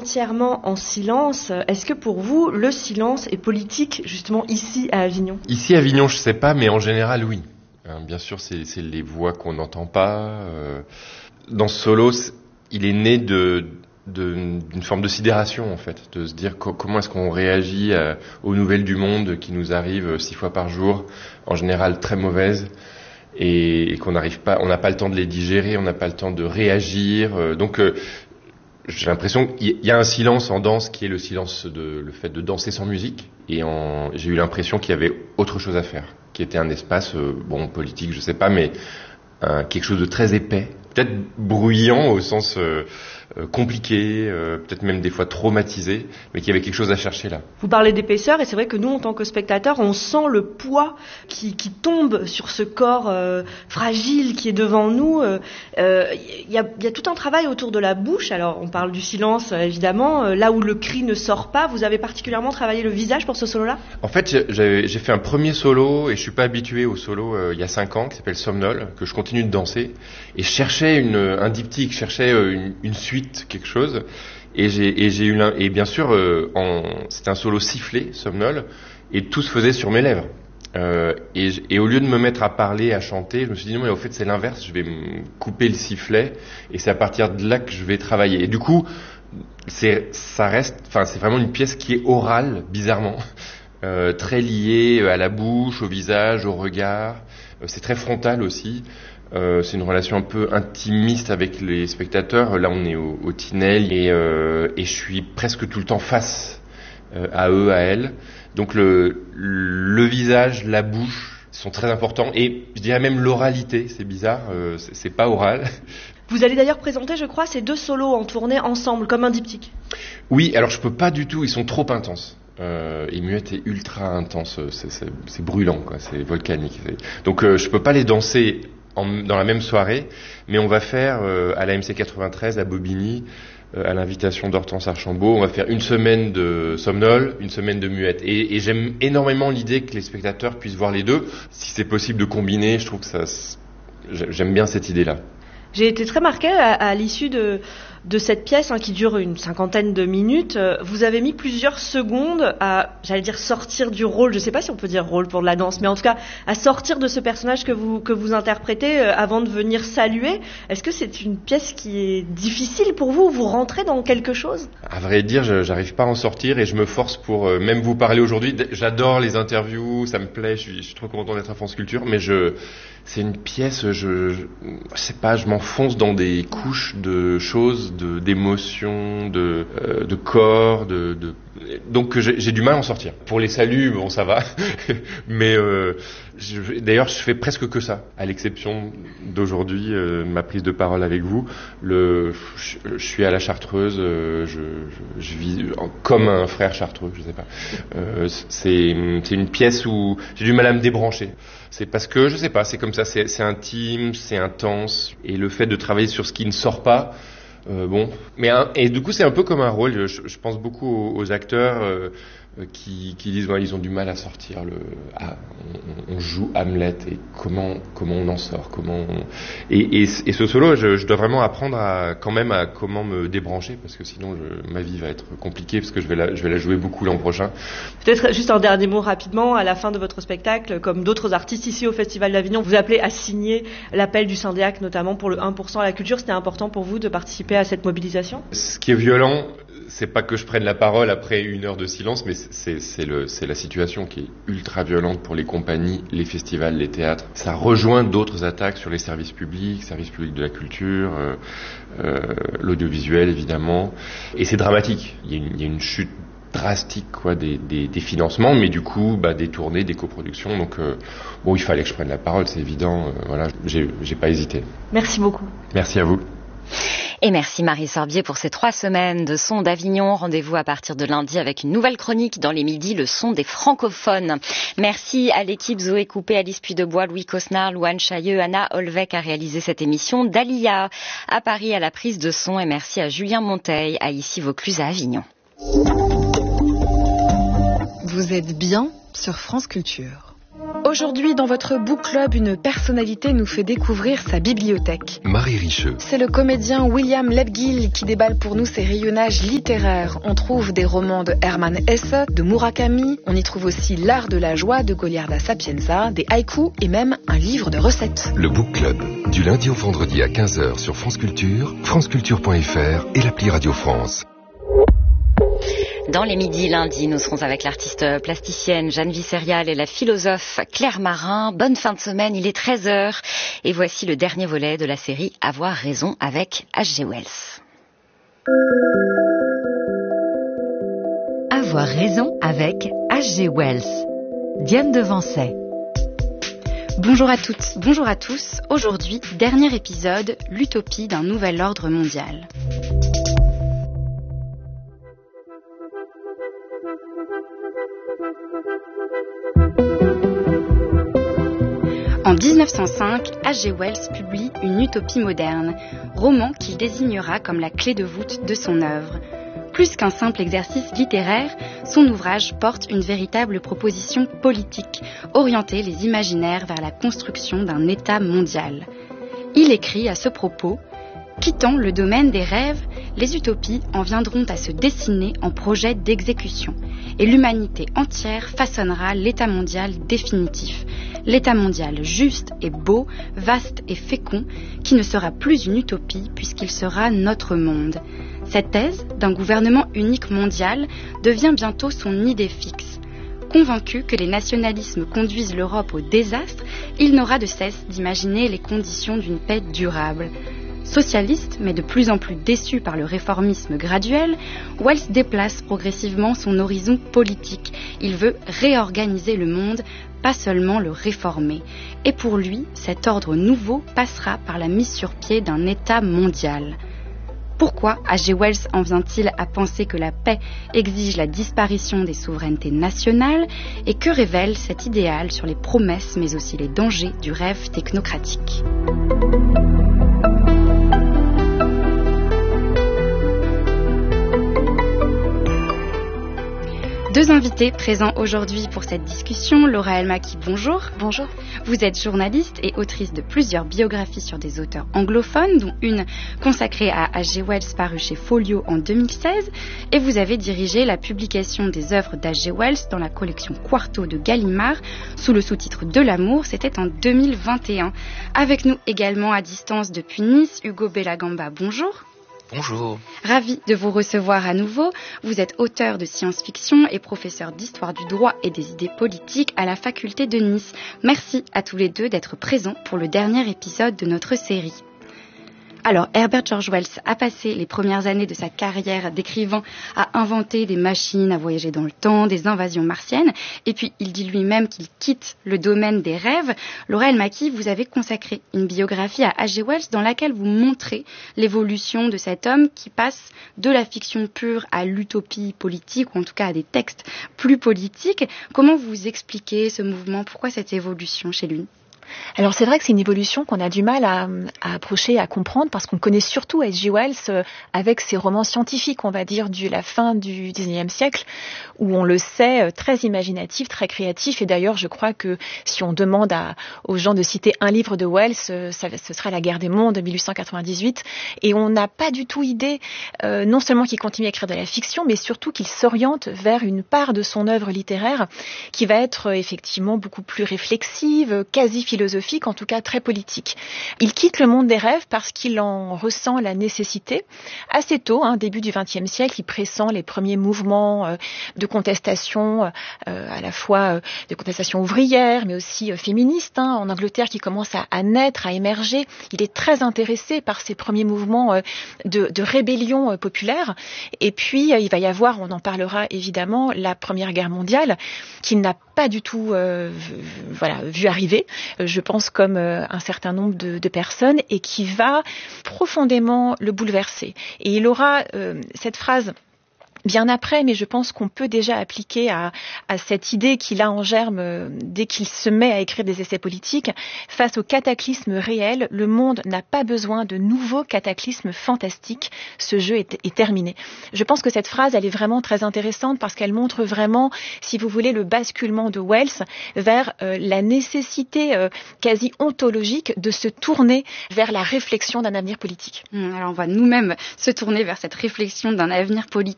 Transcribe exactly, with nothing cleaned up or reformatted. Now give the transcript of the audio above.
entièrement en silence. Est-ce que pour vous, le silence est politique, justement, ici à Avignon ? Ici à Avignon, je sais pas, mais en général, oui. Hein, bien sûr, c'est, c'est les voix qu'on n'entend pas. Euh, dans ce solo, il est né de... De, d'une forme de sidération en fait, de se dire co- comment est-ce qu'on réagit à, aux nouvelles du monde qui nous arrivent six fois par jour, en général très mauvaises, et, et qu'on n'arrive pas, on n'a pas le temps de les digérer, on n'a pas le temps de réagir. Euh, donc euh, j'ai l'impression qu'il y a un silence en danse qui est le silence de le fait de danser sans musique, et en, j'ai eu l'impression qu'il y avait autre chose à faire, qui était un espace euh, bon politique, je sais pas, mais un, quelque chose de très épais, peut-être bruyant au sens euh, euh, compliqué, euh, peut-être même des fois traumatisé, mais qu'il y avait quelque chose à chercher là. Vous parlez d'épaisseur, et c'est vrai que nous, en tant que spectateurs, on sent le poids qui, qui tombe sur ce corps euh, fragile qui est devant nous. Il euh, y, a, y a tout un travail autour de la bouche. Alors, on parle du silence, évidemment. Euh, là où le cri ne sort pas, vous avez particulièrement travaillé le visage pour ce solo-là ? En fait, j'ai, j'ai fait un premier solo, et je suis pas habitué au solo euh, il y a cinq ans, qui s'appelle Somnol, que je continue de danser, et je cherchais une, un diptyque, je cherchais une, une suite, quelque chose, et j'ai, et j'ai eu l'un, et bien sûr, euh, en, c'était un solo sifflé, Somnol, et tout se faisait sur mes lèvres. Euh, et, et au lieu de me mettre à parler, à chanter, je me suis dit non mais au fait c'est l'inverse, je vais me couper le sifflet, et c'est à partir de là que je vais travailler. Et du coup, c'est, ça reste, enfin c'est vraiment une pièce qui est orale, bizarrement, euh, très liée à la bouche, au visage, au regard. Euh, c'est très frontal aussi. Euh, c'est une relation un peu intimiste avec les spectateurs. Là, on est au, au Tinel et, euh, et je suis presque tout le temps face euh, à eux, à elles. Donc le, le visage, la bouche sont très importants et je dirais même l'oralité. C'est bizarre, euh, c'est, c'est pas oral. Vous allez d'ailleurs présenter, je crois, ces deux solos en tournée ensemble, comme un diptyque. Oui, alors je peux pas du tout. Ils sont trop intenses. Euh, et Muette est ultra intense. C'est, c'est, c'est brûlant, quoi. C'est volcanique. C'est... Donc euh, je peux pas les danser En, dans la même soirée, mais on va faire euh, à la M C quatre-vingt-treize à Bobigny, euh, à l'invitation d'Hortense Archambault, on va faire une semaine de Somnol, une semaine de Muette. Et, et j'aime énormément l'idée que les spectateurs puissent voir les deux. Si c'est possible de combiner, je trouve que ça, j'aime bien cette idée-là. J'ai été très marquée à, à l'issue de, de cette pièce hein, qui dure une cinquantaine de minutes. Vous avez mis plusieurs secondes à, j'allais dire, sortir du rôle. Je ne sais pas si on peut dire rôle pour de la danse, mais en tout cas à sortir de ce personnage que vous que vous interprétez euh, avant de venir saluer. Est-ce que c'est une pièce qui est difficile pour vous ? Vous rentrez dans quelque chose ? À vrai dire, je, j'arrive pas à en sortir et je me force pour euh, même vous parler aujourd'hui. J'adore les interviews, ça me plaît. Je suis, je suis trop content d'être à France Culture, mais je c'est une pièce, je, je, je sais pas, je m'enfonce dans des couches de choses, de d'émotions, de euh, de corps, de, de donc j'ai, j'ai du mal à en sortir. Pour les saluts, bon ça va, mais euh, je, d'ailleurs je fais presque que ça, à l'exception d'aujourd'hui, euh, ma prise de parole avec vous. Le, je, je suis à la Chartreuse, euh, je, je, je vis comme un frère chartreux, je sais pas. Euh, c'est c'est une pièce où j'ai du mal à me débrancher. C'est parce que, je sais pas, c'est comme ça, c'est, c'est intime, c'est intense, et le fait de travailler sur ce qui ne sort pas, euh, bon. Mais un, et du coup, c'est un peu comme un rôle. Je, je pense beaucoup aux, aux acteurs euh, qui, qui disent, ouais, ils ont du mal à sortir le. Ah, on, on joue Hamlet et comment comment on en sort, comment. On... Et, et, et ce solo, je, je dois vraiment apprendre à quand même à comment me débrancher parce que sinon, je, ma vie va être compliquée parce que je vais la je vais la jouer beaucoup l'an prochain. Peut-être juste un dernier mot rapidement à la fin de votre spectacle, comme d'autres artistes ici au Festival d'Avignon, vous appelez à signer l'appel du Syndiac, notamment pour le un pour cent à la culture. C'était important pour vous de participer à cette mobilisation ? Ce qui est violent, c'est pas que je prenne la parole après une heure de silence, mais c'est, c'est, le, c'est la situation qui est ultra violente pour les compagnies, les festivals, les théâtres. Ça rejoint d'autres attaques sur les services publics, services publics de la culture, euh, euh, l'audiovisuel évidemment. Et c'est dramatique. Il y a une, il y a une chute drastique quoi des, des, des financements, mais du coup bah, des tournées, des coproductions. Donc euh, bon, il fallait que je prenne la parole, c'est évident. Euh, voilà, j'ai, j'ai pas hésité. Merci beaucoup. Merci à vous. Et merci Marie Sorbier pour ces trois semaines de Son d'Avignon. Rendez-vous à partir de lundi avec une nouvelle chronique dans les midis, le son des francophones. Merci à l'équipe Zoé Coupé, Alice Puydebois, Louis Cosnard, Louane Chailleux, Anna Olvec a réalisé cette émission, Dalia à Paris à la prise de son et merci à Julien Monteil à Ici Vaucluse à Avignon. Vous êtes bien sur France Culture. Aujourd'hui, dans votre book club, une personnalité nous fait découvrir sa bibliothèque. Marie Richeux. C'est le comédien William Lebgill qui déballe pour nous ses rayonnages littéraires. On trouve des romans de Hermann Hesse, de Murakami. On y trouve aussi L'art de la joie de Goliarda Sapienza, des haïkus et même un livre de recettes. Le book club, du lundi au vendredi à quinze heures sur France Culture, franceculture point f r et l'appli Radio France. Dans les midis lundi, nous serons avec l'artiste plasticienne Jeanne Visserial et la philosophe Claire Marin. Bonne fin de semaine, il est treize heures et voici le dernier volet de la série Avoir raison avec H G Wells. Avoir raison avec H G Wells. Diane Devancey. Bonjour à toutes, bonjour à tous. Aujourd'hui, dernier épisode, l'utopie d'un nouvel ordre mondial. En dix-neuf cent cinq, H G Wells publie Une utopie moderne, roman qu'il désignera comme la clé de voûte de son œuvre. Plus qu'un simple exercice littéraire, son ouvrage porte une véritable proposition politique, orienter les imaginaires vers la construction d'un État mondial. Il écrit à ce propos « Quittant le domaine des rêves, les utopies en viendront à se dessiner en projet d'exécution, et l'humanité entière façonnera l'État mondial définitif, l'État mondial juste et beau, vaste et fécond, qui ne sera plus une utopie puisqu'il sera notre monde. » Cette thèse d'un gouvernement unique mondial devient bientôt son idée fixe. Convaincu que les nationalismes conduisent l'Europe au désastre, il n'aura de cesse d'imaginer les conditions d'une paix durable. Socialiste, mais de plus en plus déçu par le réformisme graduel, Wells déplace progressivement son horizon politique. Il veut réorganiser le monde, pas seulement le réformer. Et pour lui, cet ordre nouveau passera par la mise sur pied d'un État mondial. Pourquoi H G Wells en vient-il à penser que la paix exige la disparition des souverainetés nationales et que révèle cet idéal sur les promesses mais aussi les dangers du rêve technocratique ? Deux invités présents aujourd'hui pour cette discussion. Laura Elmaki, bonjour. Bonjour. Vous êtes journaliste et autrice de plusieurs biographies sur des auteurs anglophones, dont une consacrée à H G Wells parue chez Folio en deux mille seize. Et vous avez dirigé la publication des œuvres d'H G Wells dans la collection Quarto de Gallimard sous le sous-titre De l'amour. C'était en deux mille vingt et un. Avec nous également à distance depuis Nice, Hugo Bellagamba, bonjour. Bonjour. Ravi de vous recevoir à nouveau. Vous êtes auteur de science-fiction et professeur d'histoire du droit et des idées politiques à la faculté de Nice. Merci à tous les deux d'être présents pour le dernier épisode de notre série. Alors, Herbert George Wells a passé les premières années de sa carrière d'écrivain à inventer des machines à voyager dans le temps, des invasions martiennes, et puis il dit lui-même qu'il quitte le domaine des rêves. Laura Elmaki, vous avez consacré une biographie à H G Wells dans laquelle vous montrez l'évolution de cet homme qui passe de la fiction pure à l'utopie politique, ou en tout cas à des textes plus politiques. Comment vous expliquez ce mouvement ? Pourquoi cette évolution chez lui ? Alors c'est vrai que c'est une évolution qu'on a du mal à, à approcher, à comprendre, parce qu'on connaît surtout H G Wells euh, avec ses romans scientifiques, on va dire, de la fin du dix-neuvième siècle, où on le sait, euh, très imaginatif, très créatif. Et d'ailleurs, je crois que si on demande à, aux gens de citer un livre de Wells, euh, ça, ce sera La guerre des mondes de mille huit cent quatre-vingt-dix-huit. Et on n'a pas du tout idée, euh, non seulement qu'il continue à écrire de la fiction, mais surtout qu'il s'oriente vers une part de son œuvre littéraire qui va être euh, effectivement beaucoup plus réflexive, quasi philosophique, philosophique, en tout cas très politique. Il quitte le monde des rêves parce qu'il en ressent la nécessité. Assez tôt, hein, début du vingtième siècle, il pressent les premiers mouvements euh, de contestation, euh, à la fois euh, de contestation ouvrière, mais aussi euh, féministe, hein, en Angleterre, qui commence à, à naître, à émerger. Il est très intéressé par ces premiers mouvements euh, de, de rébellion euh, populaire. Et puis, euh, il va y avoir, on en parlera évidemment, la Première Guerre mondiale, qu'il n'a pas du tout euh, voilà, vu arriver, je pense comme euh, un certain nombre de, de personnes, et qui va profondément le bouleverser. Et il aura euh, cette phrase bien après, mais je pense qu'on peut déjà appliquer à, à cette idée qu'il a en germe euh, dès qu'il se met à écrire des essais politiques. Face au cataclysme réel, le monde n'a pas besoin de nouveaux cataclysmes fantastiques. Ce jeu est, est terminé. Je pense que cette phrase, elle est vraiment très intéressante parce qu'elle montre vraiment, si vous voulez, le basculement de Wells vers euh, la nécessité euh, quasi ontologique de se tourner vers la réflexion d'un avenir politique. Alors on va nous-mêmes se tourner vers cette réflexion d'un avenir politique